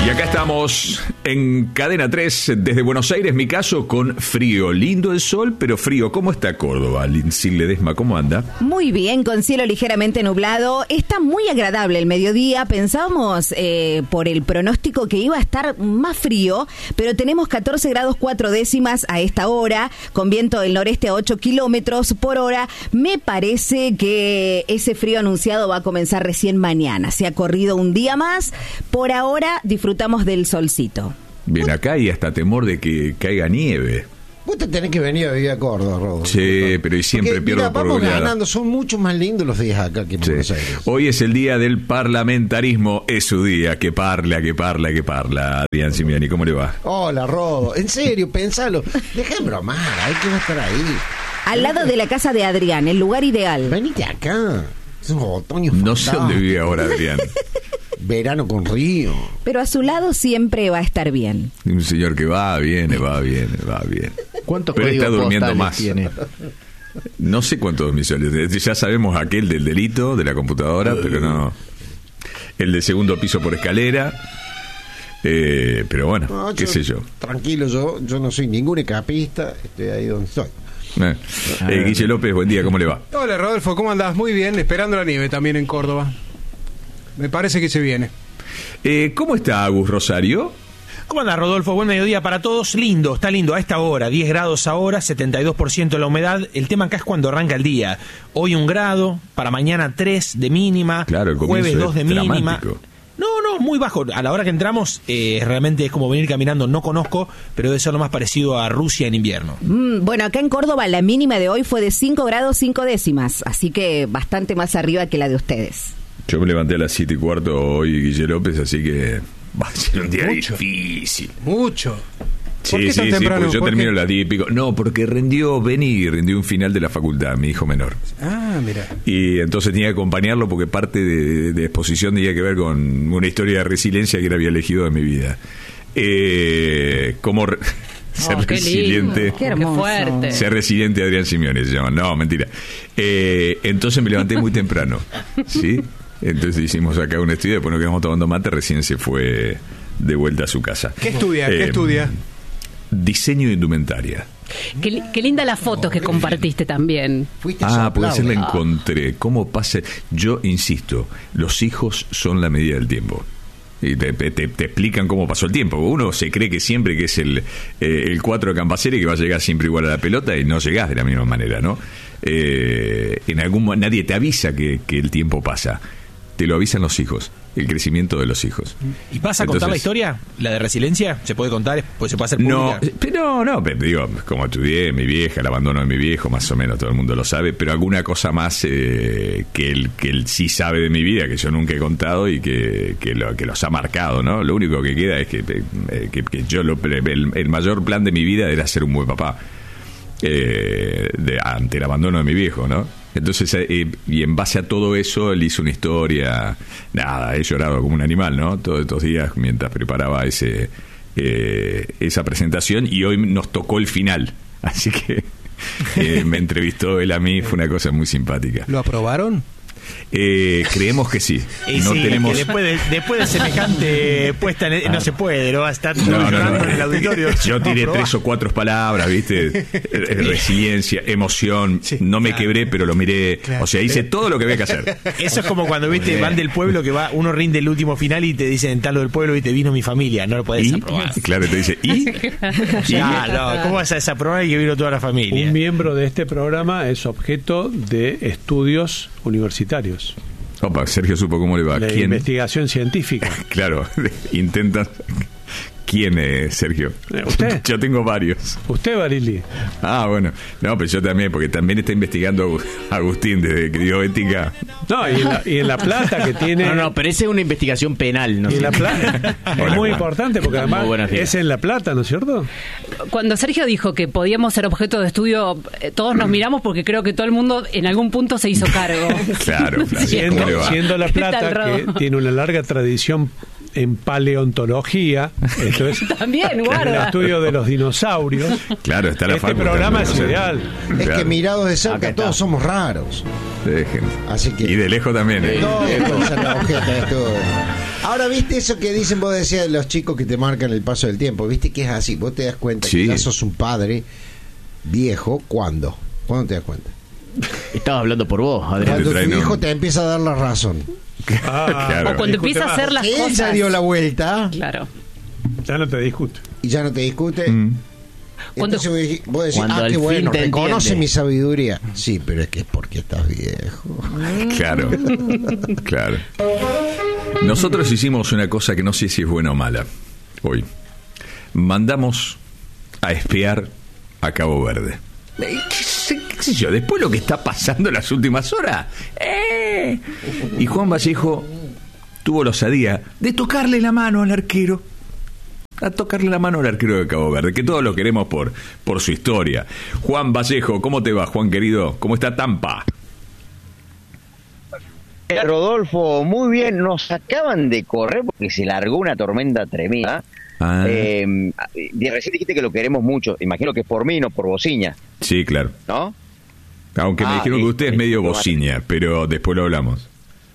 Y acá estamos en Cadena 3 desde Buenos Aires, mi caso, con frío. Lindo el sol, pero frío. ¿Cómo está Córdoba? Lindsay Ledesma, ¿cómo anda? Muy bien, con cielo ligeramente nublado. Está muy agradable el mediodía. Pensábamos por el pronóstico que iba a estar más frío, pero tenemos 14 grados 4 décimas a esta hora, con viento del noreste a 8 kilómetros por hora. Me parece que ese frío anunciado va a comenzar recién mañana. Se ha corrido un día más. Por ahora disfrutamos del solcito. Bien, acá hay hasta temor de que caiga nieve. Vos te tenés que venir a vivir a Córdoba, Rodo. Sí, pero y siempre porque, pierdo por vamos goleada. ganando, son mucho más lindos los días acá que en Buenos Aires. Hoy es el día del parlamentarismo, es su día. Que parla. Adrián Simiani, ¿cómo le va? Hola, Rodo. En serio, pensalo. Deja de bromar, hay que estar ahí. Al lado de la casa de Adrián, el lugar ideal. Venite acá. Es un otoño No sé dónde vive ahora Adrián. Verano con río. Pero a su lado siempre va a estar bien. Un señor que va, viene. ¿Cuántos Pero está códigos durmiendo postales más. tiene? No sé cuántos domicilios. Ya sabemos aquel del delito de la computadora, pero no. El de segundo piso por escalera. Pero bueno, No, qué sé yo. Tranquilo, yo no soy ningún escapista. Estoy ahí donde estoy. Guille López, buen día, ¿cómo le va? Hola Rodolfo, ¿cómo andás? Muy bien, esperando la nieve también en Córdoba. Me parece que se viene. ¿Cómo está Agus Rosario? ¿Cómo anda, Rodolfo? Buen mediodía para todos. Lindo, está lindo a esta hora. 10 grados ahora, 72% la humedad. El tema acá es cuando arranca el día. Hoy 1 grado, para mañana 3 de mínima. Claro, el jueves 2 de mínima. dramático. No, muy bajo. A la hora que entramos, realmente es como venir caminando. No conozco, pero debe ser lo más parecido a Rusia en invierno. Bueno, acá en Córdoba la mínima de hoy fue de 5 grados 5 décimas, así que bastante más arriba que la de ustedes. Yo me levanté a las 7:15 hoy, Guille López, así que va a ser un día Mucho. difícil. Mucho. ¿Por Sí, qué tan temprano? porque yo ¿Por termino qué? a las 10 y pico. No, porque rindió un final de la facultad, mi hijo menor. Ah, mira. Y entonces tenía que acompañarlo porque parte de exposición tenía que ver con una historia de resiliencia que él había elegido de mi vida. Cómo ser qué resiliente. lindo, Qué hermoso. Qué fuerte. Ser resiliente, Adrián Simeone se llama. No, mentira. Entonces me levanté muy temprano, ¿sí? Entonces hicimos acá un estudio, después nos quedamos tomando mate, recién se fue de vuelta a su casa. ¿Qué estudia? ¿Qué estudia? Diseño de indumentaria. Qué linda las fotos que compartiste también. Fuiste Porque se la soplado. encontré. ¿Cómo pasa? Yo insisto, los hijos son la medida del tiempo. Y te explican cómo pasó el tiempo. Uno se cree que siempre que es el 4 de Campacere que va a llegar siempre igual a la pelota y no llegás de la misma manera, ¿no? Nadie te avisa que el tiempo pasa. Te lo avisan los hijos, el crecimiento de los hijos. ¿Y vas a contar la historia? ¿La de resiliencia? ¿Se puede contar? Pues se puede hacer pública. pero digo, como estudié, mi vieja, el abandono de mi viejo, más o menos todo el mundo lo sabe, pero alguna cosa más que él sí sabe de mi vida, que yo nunca he contado y que los ha marcado, ¿no? Lo único que queda es que yo el mayor plan de mi vida era ser un buen papá. Ante el abandono de mi viejo, ¿no? Entonces, y en base a todo eso, él hizo una historia. Nada, he llorado como un animal, ¿no? Todos estos días mientras preparaba esa presentación, y hoy nos tocó el final. Así que me entrevistó él a mí, fue una cosa muy simpática. ¿Lo aprobaron? Creemos que sí. Y No sí, tenemos. que después de semejante puesta no se puede, no va a estar llorando en el auditorio. Yo tiré 3 o 4 palabras, ¿viste? Resiliencia, emoción. Sí, no me quebré, pero lo miré. Claro. O sea, hice todo lo que había que hacer. Eso es como cuando viste van del pueblo que va, uno rinde el último final y te dicen tal lo del pueblo y te vino mi familia, no lo puedes Y, aprobar. claro, te dice, ¿y? Ya, no, ¿cómo vas a desaprobar y que vino toda la familia? Un miembro de este programa es objeto de estudios universitarios, Opa, Sergio supo cómo le va. de ¿Quién? investigación científica. Claro, intentan. ¿Quién es, Sergio? ¿Usted? Yo tengo varios. ¿Usted, Barili? Ah, bueno. No, pero yo también, porque también está investigando Agustín desde que dio ética. No, y en La Plata que tiene... No, pero esa es una investigación penal, ¿no? Y en La Plata es muy importante porque Muy además buenos días. es en La Plata, ¿no es cierto? Cuando Sergio dijo que podíamos ser objeto de estudio, todos nos miramos porque creo que todo el mundo en algún punto se hizo cargo. Claro, Flavio, ¿cómo le va? Siendo La ¿Qué tal, Plata, que Rodo? tiene una larga tradición en paleontología, esto es También, el guarda. estudio de los dinosaurios. Claro, está la Este facu, programa está es el- ideal. Es Claro. que mirados de Acá cerca está. todos somos raros. Dejen. Así que Y de lejos también. todos pueden ser la ojeta de todo. Ahora, ¿viste eso que dicen, vos decías, de los chicos que te marcan el paso del tiempo? ¿Viste que es así? Vos te das cuenta Sí. que ya sos un padre viejo, ¿cuándo? ¿Cuándo te das cuenta? Estabas hablando por vos, Adrián. Cuando traen tu hijo un- te empieza a dar la razón. Claro. O cuando empieza a hacer las Él cosas. ya dio la vuelta Claro. Ya no te discuto. y ya no te discute. Cuando- Entonces vos decís, Cuando qué al fin bueno, te reconoce entiende. mi sabiduría. Sí, pero es que es porque estás viejo. Claro, claro. Nosotros hicimos una cosa que no sé si es buena o mala hoy. Mandamos a espiar a Cabo Verde. ¿Qué sé yo? Después lo que está pasando en las últimas horas. Y Juan Vallejo tuvo la osadía de tocarle la mano al arquero. A tocarle la mano al arquero de Cabo Verde, que todos lo queremos por su historia. Juan Vallejo, ¿cómo te va, Juan querido? ¿Cómo está Tampa? Rodolfo, muy bien, nos acaban de correr porque se largó una tormenta tremenda. Ah. Recién dijiste que lo queremos mucho, imagino que es por mí, no por Bociña, Sí, claro. ¿no? Aunque me dijeron que usted es medio bociña, pero después lo hablamos.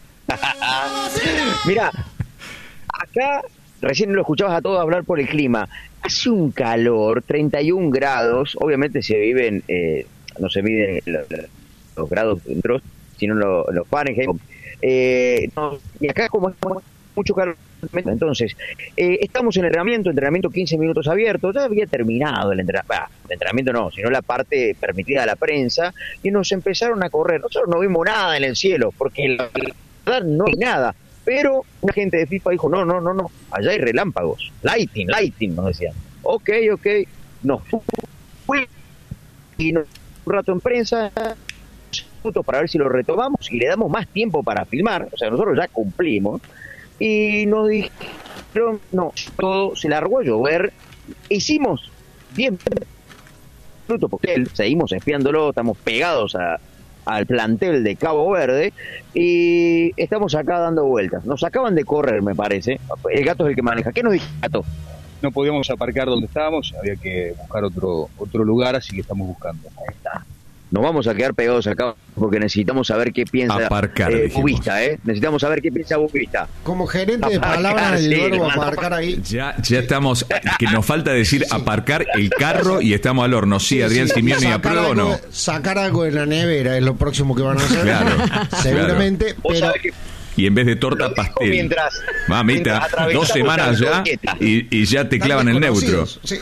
Mira, acá recién lo escuchabas a todos hablar por el clima. Hace un calor, 31 grados, obviamente se viven, no se miden los grados dentro, sino los Fahrenheit. Y acá como es mucho calor, entonces estamos en entrenamiento 15 minutos abiertos, ya había terminado el entrenamiento no, sino la parte permitida a la prensa, y nos empezaron a correr. Nosotros no vimos nada en el cielo, porque la verdad no hay nada, pero una gente de FIFA dijo, no, allá hay relámpagos, lighting, nos decían. Ok, nos fui y un rato en prensa para ver si lo retomamos y le damos más tiempo para filmar, o sea, nosotros ya cumplimos, y nos dijeron, no, todo se largó a llover, hicimos 10 minutos porque él, seguimos espiándolo, estamos pegados al plantel de Cabo Verde y estamos acá dando vueltas, nos acaban de correr, me parece, el gato es el que maneja. ¿Qué nos dijo el gato? No podíamos aparcar donde estábamos, había que buscar otro lugar, así que estamos buscando. Ahí está. Nos vamos a quedar pegados acá porque necesitamos saber qué piensa Aparcar, Bubista, Necesitamos saber qué piensa Bubista. Como gerente de palabras del verbo aparcar ahí. Ya estamos, que nos falta decir aparcar el carro y estamos al horno. Sí, Adrián Simeone, ¿aprueba o no? Sacar algo de la nevera es lo próximo que van a hacer. Claro, seguramente, Vos pero sabés que Y en vez de torta, lo dijo pastel. mientras Mamita, atravesamos 2 semanas la ya glorieta. y ya te clavan el neutro. desconocidos, sí.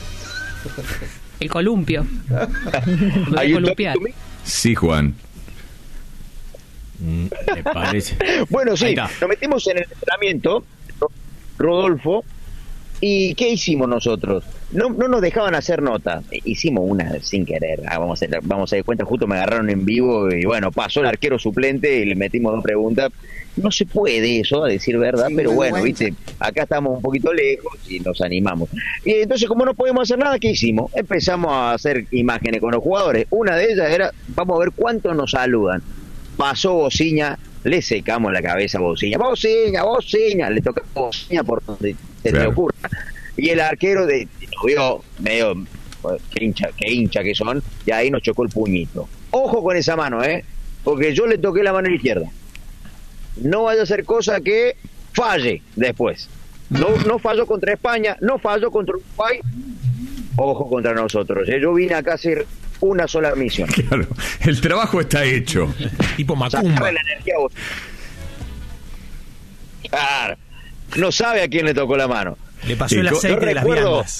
El columpio. Lo Hay de un columpiar. toque to me. Sí, Juan. Me parece. Bueno, Ahí sí, está. nos metimos en el entrenamiento, Rodolfo, ¿y qué hicimos nosotros? No nos dejaban hacer nota, hicimos una sin querer, vamos a dar cuenta, justo me agarraron en vivo y bueno, pasó el arquero suplente y le metimos 2 preguntas. No se puede eso, a decir verdad, Sí, pero muy bueno, vergüenza. viste, acá estamos un poquito lejos y nos animamos. Y entonces, como no podemos hacer nada, ¿qué hicimos? Empezamos a hacer imágenes con los jugadores. Una de ellas era, vamos a ver cuántos nos saludan. Pasó Bociña, le secamos la cabeza a Bociña. Bociña, le tocamos Bociña por donde se Claro. te ocurra. Y el arquero nos vio medio, qué hincha que son, y ahí nos chocó el puñito. Ojo con esa mano, porque yo le toqué la mano izquierda. No vaya a ser cosa que falle después. No falló contra España, no falló contra Uruguay. Ojo contra nosotros. Yo vine acá a hacer una sola misión. Claro, el trabajo está hecho. Tipo Macumba. Sacarle la energía a vos. Claro. No sabe a quién le tocó la mano. Le pasó Sí, el yo aceite de las recuerdo viandas.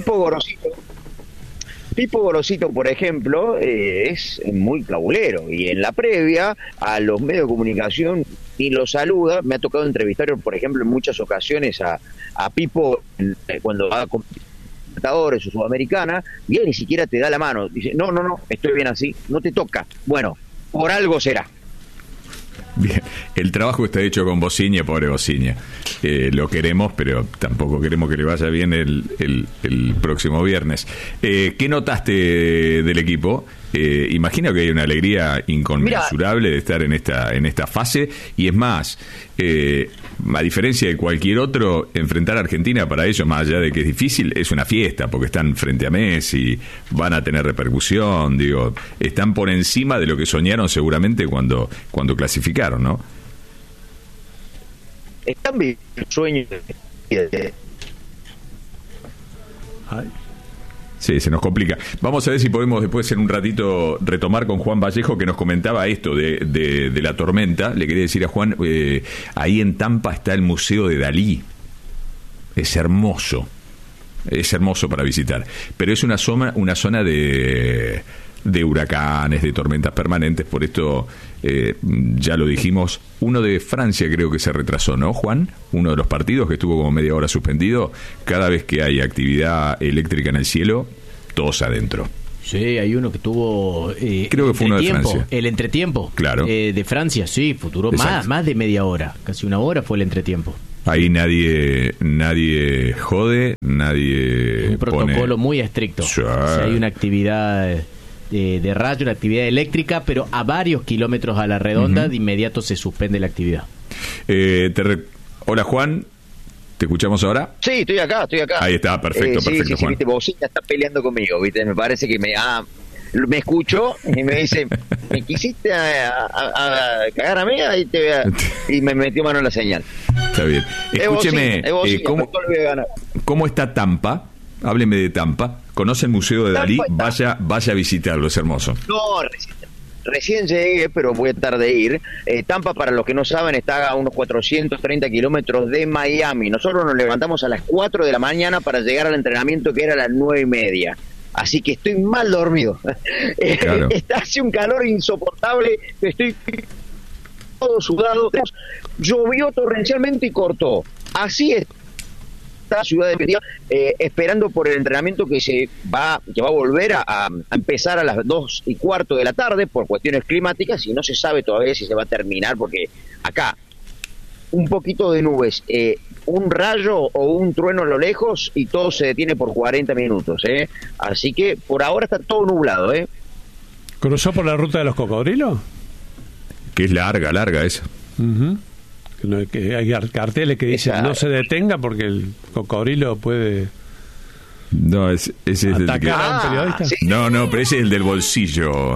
Pipo Gorosito, por ejemplo, es muy cabulero y en la previa a los medios de comunicación ni lo saluda. Me ha tocado entrevistar, por ejemplo, en muchas ocasiones a Pipo cuando va con Libertadores o Sudamericana y él ni siquiera te da la mano. Dice, no, estoy bien así, no te toca. Bueno, por algo será. Bien, el trabajo está hecho con Bociña, pobre Bociña. Lo queremos, pero tampoco queremos que le vaya bien el próximo viernes. ¿Qué notaste del equipo? Imagino que hay una alegría inconmensurable de estar en esta fase, y es más, a diferencia de cualquier otro, enfrentar a Argentina para ellos, más allá de que es difícil, es una fiesta, porque están frente a Messi, van a tener repercusión, digo, están por encima de lo que soñaron seguramente cuando clasificaron, ¿no? están viviendo un sueño. Ay. Sí, se nos complica. Vamos a ver si podemos después en un ratito retomar con Juan Vallejo, que nos comentaba esto de la tormenta. Le quería decir a Juan, ahí en Tampa está el Museo de Dalí. Es hermoso para visitar. Pero es una zona de huracanes, de tormentas permanentes. Por esto, ya lo dijimos, uno de Francia creo que se retrasó, ¿no, Juan? Uno de los partidos que estuvo como media hora suspendido. Cada vez que hay actividad eléctrica en el cielo, todos adentro. Sí, hay uno que tuvo... creo que fue uno de Francia. El entretiempo. Claro. De Francia, sí, duró más de media hora. Casi una hora fue el entretiempo. Ahí nadie jode, nadie un protocolo pone... muy estricto. Sí. O sea, hay una actividad de rayo, una actividad eléctrica, pero a varios kilómetros a la redonda, de inmediato se suspende la actividad. Hola, Juan, ¿te escuchamos ahora? Sí, estoy acá. Ahí está, perfecto, sí, Juan. Viste, Bocina está peleando conmigo, viste, me parece que me escuchó y me dice, ¿me quisiste a cagar a mí? Ahí te voy a... Y me metió mano en la señal. Está bien. Escúcheme, ¿cómo está Tampa? Hábleme de Tampa. ¿Conoce el Museo de Dalí? Vaya a visitarlo, es hermoso. No, recién llegué, pero voy a tratar de ir. Tampa, para los que no saben, está a unos 430 kilómetros de Miami. Nosotros nos levantamos a las 4 de la mañana para llegar al entrenamiento, que era a las 9:30. Así que estoy mal dormido. Claro. Hace un calor insoportable, estoy todo sudado. Llovió torrencialmente y cortó. Así es la ciudad de Petía, esperando por el entrenamiento que va a volver a empezar a las 2:15 de la tarde por cuestiones climáticas, y no se sabe todavía si se va a terminar, porque acá un poquito de nubes, un rayo o un trueno a lo lejos y todo se detiene por 40 minutos, así que por ahora está todo nublado. ¿Cruzó por la ruta de los cocodrilos? Que es larga esa. Que hay carteles que dicen no se detenga porque el cocodrilo puede... No, ese es ¿atacar a un periodista? Sí. No, pero ese es el del bolsillo.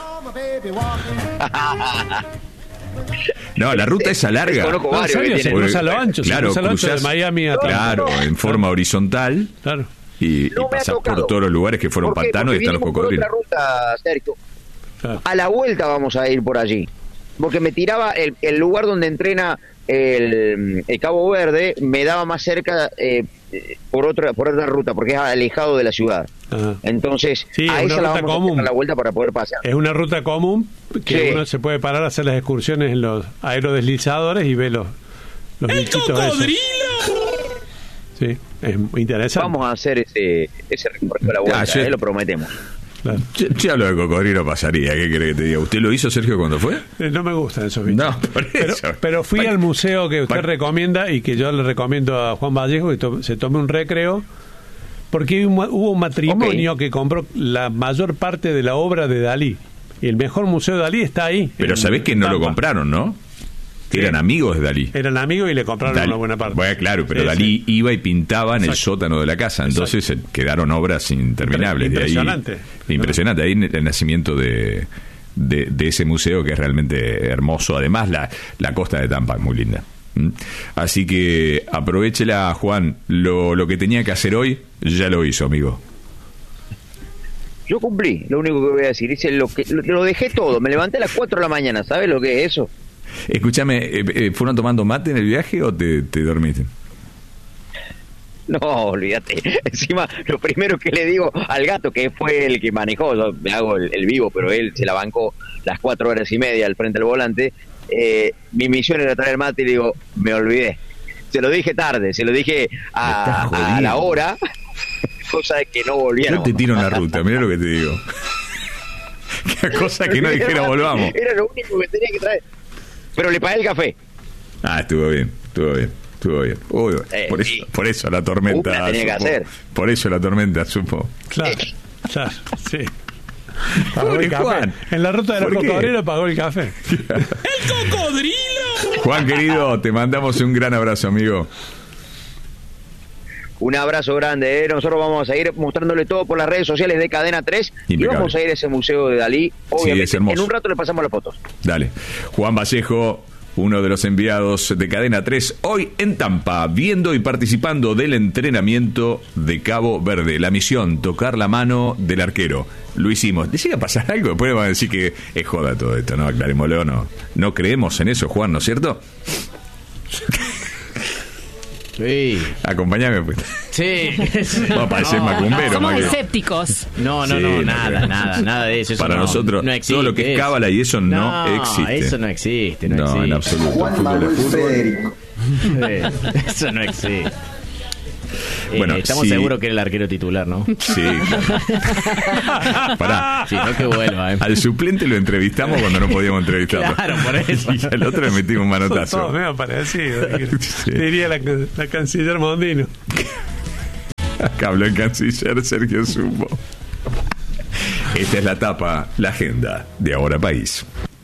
No, la ruta esa larga. No, en serio, se cruza lo ancho. Claro, se cruza lo ancho de Miami a claro, en forma horizontal. Claro. Y pasas por todos los lugares que fueron pantanos y están los cocodrilos. Por otra ruta, Sergio. Claro. A la vuelta vamos a ir por allí. Porque me tiraba el lugar donde entrena el Cabo Verde, me daba más cerca por otra ruta, porque es alejado de la ciudad. Ajá. Entonces, sí, a esa la vamos a hacer a la vuelta para poder pasar. Es una ruta común que uno se puede parar a hacer las excursiones en los aerodeslizadores y ve los bichitos esos. Sí, es muy interesante. Vamos a hacer ese recorrido a la vuelta, lo prometemos. Claro. Yo lo de cocodrilo pasaría, ¿qué cree que te diga? ¿Usted lo hizo, Sergio, cuando fue? No me gustan esos bichos. No, por eso. Pero fui al museo que usted recomienda y que yo le recomiendo a Juan Vallejo que se tome un recreo, porque hubo un matrimonio que compró la mayor parte de la obra de Dalí. Y el mejor museo de Dalí está ahí. Pero sabés que no lo compraron, ¿no? Eran amigos de Dalí. Eran amigos y le compraron una buena parte. Bueno, claro, pero Dalí iba y pintaba en el sótano de la casa. Entonces quedaron obras interminables. Impresionante. Impresionante. Ahí el nacimiento de ese museo, que es realmente hermoso. Además, la costa de Tampa es muy linda. Así que aprovechela, Juan. Lo que tenía que hacer hoy, ya lo hizo, amigo. Yo cumplí, lo único que voy a decir. Lo dejé todo. Me levanté a las 4 de la mañana. ¿Sabes lo que es eso? Escúchame, ¿fueron tomando mate en el viaje o te dormiste? No, olvídate. Encima, lo primero que le digo al gato, que fue el que manejó, yo me hago el vivo, pero él se la bancó las 4 horas y media al frente del volante, mi misión era traer mate y le digo, me olvidé. Se lo dije tarde, se lo dije a la hora, cosa de que no volviera. Yo te tiro en la ruta, mirá lo que te digo. Qué cosa que no dijera volvamos. Era lo único que tenía que traer. Pero le pagué el café. Estuvo bien. Uy, por eso la tormenta tenía que hacer. Por eso la tormenta supo. Claro, sí. Pagó el café. Juan, en la ruta de los cocodrilos pagó el café. ¡El cocodrilo! Juan, querido, te mandamos un gran abrazo, amigo. Un abrazo grande, Nosotros vamos a ir mostrándole todo por las redes sociales de Cadena 3 y vamos a ir a ese museo de Dalí. Obviamente, sí, es hermoso. En un rato le pasamos las fotos. Dale. Juan Vallejo, uno de los enviados de Cadena 3, hoy en Tampa, viendo y participando del entrenamiento de Cabo Verde. La misión, tocar la mano del arquero. Lo hicimos. ¿Le llega a pasar algo? Después van a decir que es joda todo esto, ¿no? Aclarémoslo, no creemos en eso, Juan, ¿no es cierto? Sí. Acompáñame, pues. Sí. Va a parecer macumbero. Somos más que- escépticos. No, Sí, nada de eso. Eso Para no, nosotros, no existe, todo lo que es cábala y eso no existe. Eso no existe, no No, existe. en absoluto. Juan Fútbol Manuel es fútbol. Federico. Eso no existe. Bueno, estamos sí. seguros que era el arquero titular, ¿no? Sí, claro. Pará. Si no, que vuelva. Al suplente lo entrevistamos cuando no podíamos entrevistarlo. Claro, por eso. Y al otro le metimos un Son manotazo. todos medio parecidos. Sí. Diría la canciller Mondino. Acá habló el canciller Sergio Sumo. Esta es la tapa, la agenda de Ahora País.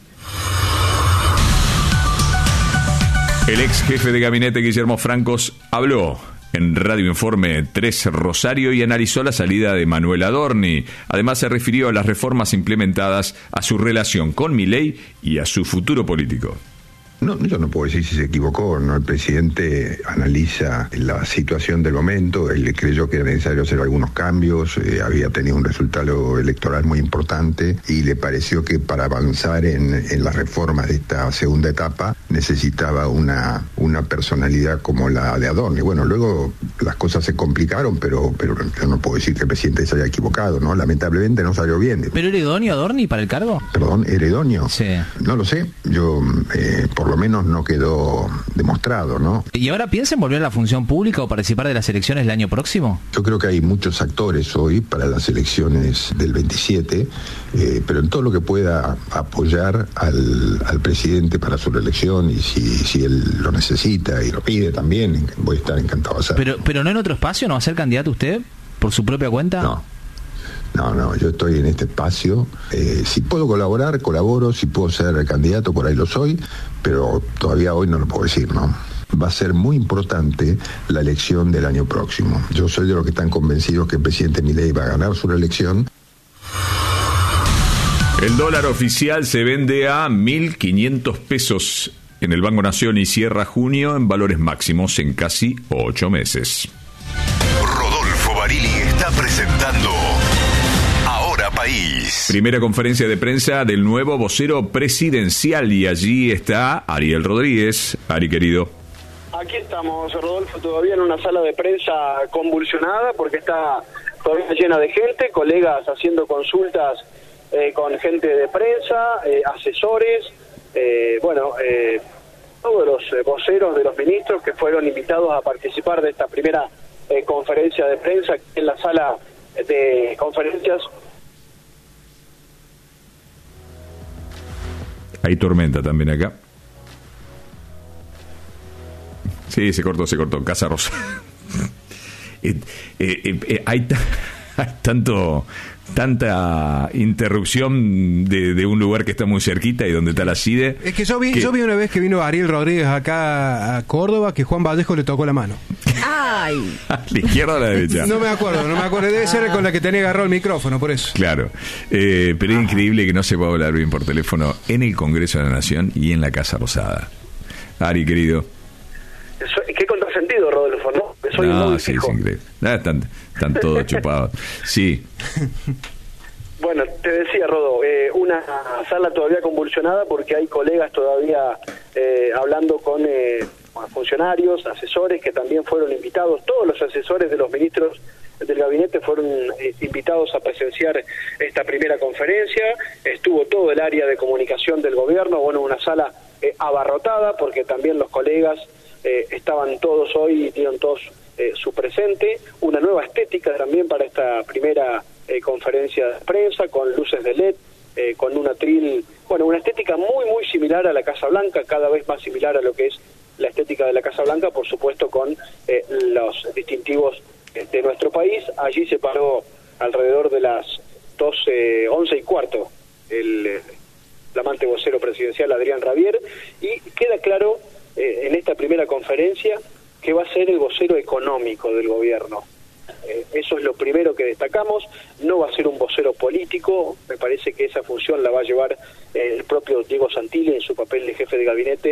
El ex jefe de gabinete Guillermo Francos habló en Radio Informe 3 Rosario y analizó la salida de Manuel Adorni. Además se refirió a las reformas implementadas, a su relación con Milei y a su futuro político. No, yo no puedo decir si se equivocó o no. El presidente analiza la situación del momento. Él creyó que era necesario hacer algunos cambios. Había tenido un resultado electoral muy importante y le pareció que para avanzar en las reformas de esta segunda etapa necesitaba una personalidad como la de Adorni. Bueno, luego las cosas se complicaron, pero yo no puedo decir que el presidente se haya equivocado, ¿no? Lamentablemente no salió bien. ¿Pero era idóneo Adorni para el cargo? Perdón, ¿era idóneo? Sí. No lo sé. Yo, por lo menos no quedó demostrado, ¿no? ¿Y ahora piensa en volver a la función pública o participar de las elecciones el año próximo? Yo creo que hay muchos actores hoy para las elecciones del 27, pero en todo lo que pueda apoyar al presidente para su reelección, y si él lo necesita y lo pide también, voy a estar encantado de hacerlo. Pero no en otro espacio, ¿no va a ser candidato usted por su propia cuenta? No, yo estoy en este espacio. Si puedo colaborar, colaboro. Si puedo ser candidato, por ahí lo soy. Pero todavía hoy no lo puedo decir, ¿no? Va a ser muy importante la elección del año próximo. Yo soy de los que están convencidos que el presidente Milei va a ganar su reelección. El dólar oficial se vende a 1.500 pesos en el Banco Nación y cierra junio en valores máximos en casi 8 meses. Rodolfo Barili está presentando Ahora País. Primera conferencia de prensa del nuevo vocero presidencial y allí está Ariel Rodríguez. Ari, querido. Aquí estamos, Rodolfo, todavía en una sala de prensa convulsionada porque está todavía llena de gente, colegas haciendo consultas con gente de prensa, asesores, todos los voceros de los ministros que fueron invitados a participar de esta primera conferencia de prensa en la sala de conferencias. Hay tormenta también acá. Sí, se cortó. Casa Rosa. Hay tanta interrupción de un lugar que está muy cerquita y donde está la CIDE. Es que yo vi una vez que vino Ariel Rodríguez acá a Córdoba que Juan Vallejo le tocó la mano. ¡Ay! ¿A la izquierda o a la derecha? No me acuerdo. Debe ser con la que tenía agarrado el micrófono, por eso. Claro. Pero es increíble que no se pueda hablar bien por teléfono en el Congreso de la Nación y en la Casa Rosada. Ari, querido. Qué contrasentido, Rodolfo, ¿no? Soy muy Sí, fijo. es increíble. Están todos chupados. Sí. Bueno, te decía, Rodo, una sala todavía convulsionada porque hay colegas todavía hablando con funcionarios, asesores que también fueron invitados. Todos los asesores de los ministros del gabinete fueron invitados a presenciar esta primera conferencia. Estuvo todo el área de comunicación del gobierno, una sala abarrotada porque también los colegas estaban todos hoy, dieron todos su presente. Una nueva estética también para esta primera conferencia de prensa, con luces de LED, con un atril, una estética muy muy similar a la Casa Blanca, cada vez más similar a lo que es la estética de la Casa Blanca, por supuesto con los distintivos de nuestro país. Allí se paró alrededor de las 11:15 el flamante vocero presidencial Adrián Rabier, y queda claro en esta primera conferencia que va a ser el vocero económico del gobierno. Eso es lo primero que destacamos. No va a ser un vocero político, me parece que esa función la va a llevar el propio Diego Santilli en su papel de jefe de gabinete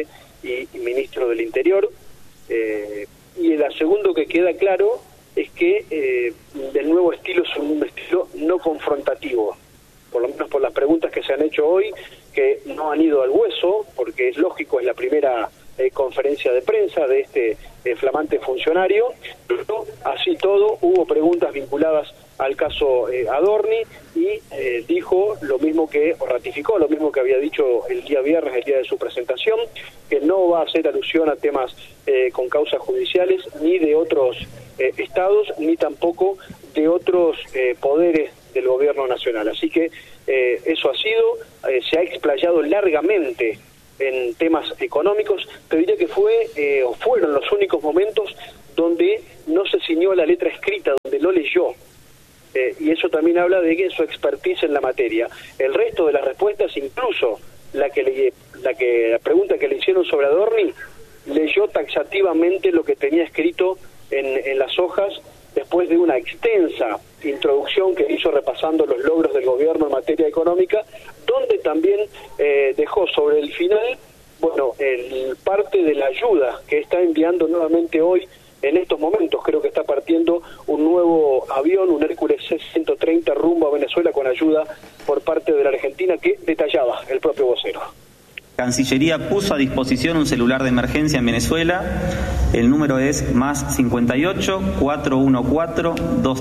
y ministro del Interior. Y el segundo que queda claro es que el nuevo estilo es un estilo no confrontativo, por lo menos por las preguntas que se han hecho hoy, que no han ido al hueso, porque es lógico, es la primera conferencia de prensa de este flamante funcionario, pero así todo hubo preguntas vinculadas al caso Adorni y dijo lo mismo que, o ratificó lo mismo que había dicho el día viernes, el día de su presentación, que no va a hacer alusión a temas con causas judiciales ni de otros estados, ni tampoco de otros poderes del gobierno nacional. Así que eso ha sido, se ha explayado largamente en temas económicos. Te diría que fueron los únicos momentos donde no se ciñó la letra escrita, donde lo leyó. Y eso también habla de que su expertise en la materia. El resto de las respuestas, incluso la pregunta que le hicieron sobre Adorni, leyó taxativamente lo que tenía escrito en las hojas, después de una extensa introducción que hizo repasando los logros del gobierno en materia económica, donde también dejó sobre el final, el parte de la ayuda que está enviando nuevamente hoy. En estos momentos creo que está partiendo un nuevo avión, un Hércules C-130 rumbo a Venezuela con ayuda por parte de la Argentina, que detallaba el propio vocero. Cancillería puso a disposición un celular de emergencia en Venezuela. El número es más 58 414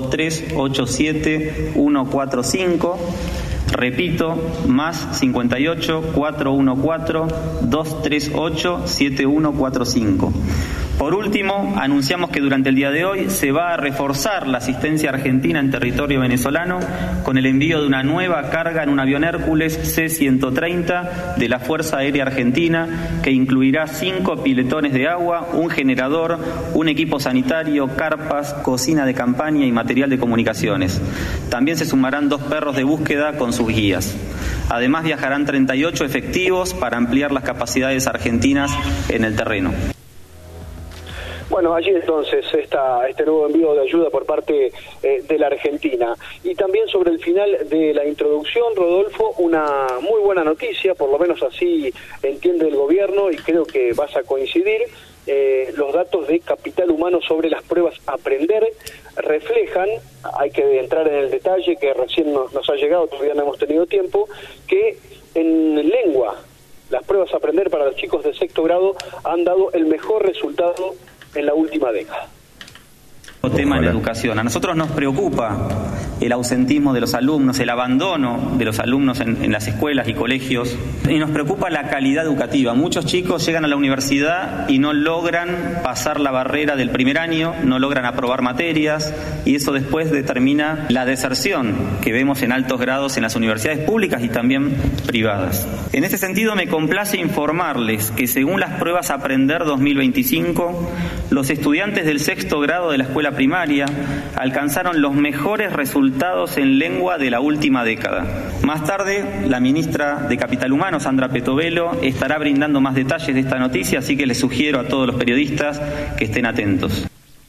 2387 145. Repito, más 58 414 238 7145. Por último, anunciamos que durante el día de hoy se va a reforzar la asistencia argentina en territorio venezolano con el envío de una nueva carga en un avión Hércules C-130 de la Fuerza Aérea Argentina, que incluirá 5 piletones de agua, un generador, un equipo sanitario, carpas, cocina de campaña y material de comunicaciones. También se sumarán 2 perros de búsqueda con sus guías. Además, viajarán 38 efectivos para ampliar las capacidades argentinas en el terreno. Bueno, allí entonces este nuevo envío de ayuda por parte de la Argentina. Y también sobre el final de la introducción, Rodolfo, una muy buena noticia, por lo menos así entiende el gobierno y creo que vas a coincidir. Los datos de capital humano sobre las pruebas Aprender reflejan, hay que entrar en el detalle que recién nos ha llegado, todavía no hemos tenido tiempo, que en lengua las pruebas Aprender para los chicos de sexto grado han dado el mejor resultado en la última década. Tema en educación. A nosotros nos preocupa el ausentismo de los alumnos, el abandono de los alumnos en las escuelas y colegios, y nos preocupa la calidad educativa. Muchos chicos llegan a la universidad y no logran pasar la barrera del primer año, no logran aprobar materias, y eso después determina la deserción que vemos en altos grados en las universidades públicas y también privadas. En este sentido, me complace informarles que según las pruebas Aprender 2025, los estudiantes del sexto grado de la escuela primaria alcanzaron los mejores resultados en lengua de la última década. Más tarde, la ministra de Capital Humano, Sandra Petovelo, estará brindando más detalles de esta noticia, así que les sugiero a todos los periodistas que estén atentos.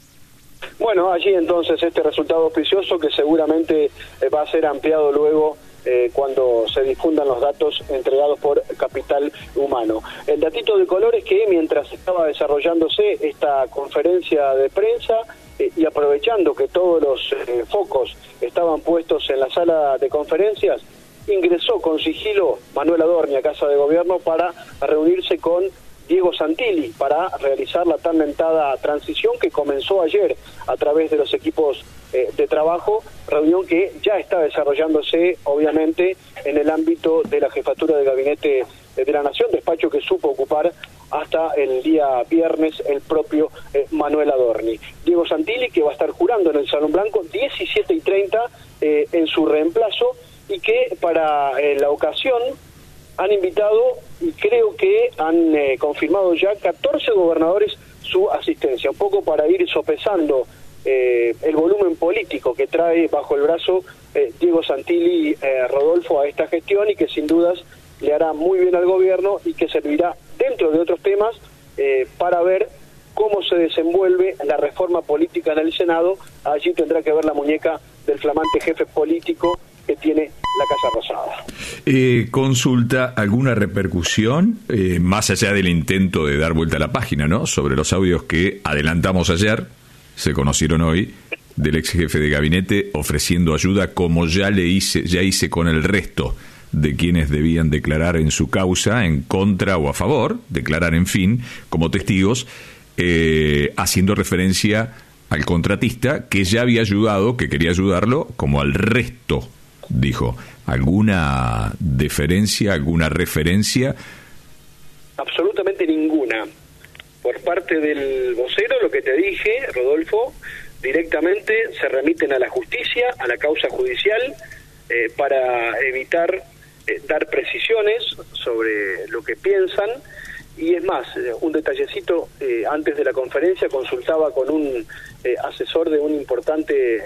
Bueno, allí entonces este resultado auspicioso que seguramente va a ser ampliado luego cuando se difundan los datos entregados por Capital Humano. El datito de color es que mientras estaba desarrollándose esta conferencia de prensa y aprovechando que todos los focos estaban puestos en la sala de conferencias, ingresó con sigilo Manuel Adorni a Casa de Gobierno para reunirse con Diego Santilli para realizar la tan mentada transición que comenzó ayer a través de los equipos de trabajo, reunión que ya está desarrollándose obviamente en el ámbito de la Jefatura de Gabinete de la Nación, despacho que supo ocupar hasta el día viernes el propio Manuel Adorni. Diego Santilli, que va a estar jurando en el Salón Blanco 17:30 en su reemplazo, y que para la ocasión han invitado y creo que han confirmado ya 14 gobernadores su asistencia, un poco para ir sopesando el volumen político que trae bajo el brazo Diego Santilli, Rodolfo, a esta gestión, y que sin dudas le hará muy bien al gobierno y que servirá, dentro de otros temas, para ver cómo se desenvuelve la reforma política en el Senado. Allí tendrá que ver la muñeca del flamante jefe político que tiene la Casa Rosada. Consulta, ¿alguna repercusión, más allá del intento de dar vuelta a la página, ¿no?, sobre los audios que adelantamos ayer, se conocieron hoy, del ex jefe de gabinete ofreciendo ayuda, como ya hice con el resto de quienes debían declarar en su causa, en contra o a favor, declarar en fin, como testigos, haciendo referencia al contratista que ya había ayudado, que quería ayudarlo, como al resto, dijo. ¿Alguna deferencia, alguna referencia? Absolutamente ninguna. Por parte del vocero, lo que te dije, Rodolfo, directamente se remiten a la justicia, a la causa judicial, para evitar dar precisiones sobre lo que piensan. Y es más, un detallecito, antes de la conferencia consultaba con un asesor de un importante